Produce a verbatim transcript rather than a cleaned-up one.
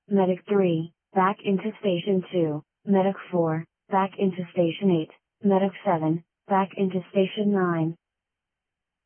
Medic three, back into Station two, Medic four, back into Station eight, Medic seven, back into Station nine,